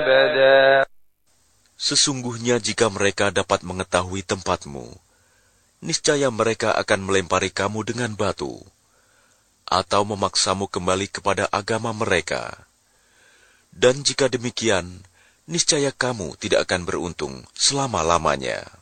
أبدا. Sesungguhnya jika mereka dapat mengetahui tempatmu, niscaya mereka akan melempari kamu dengan batu, atau memaksamu kembali kepada agama mereka. Dan jika demikian, niscaya kamu tidak akan beruntung selama-lamanya.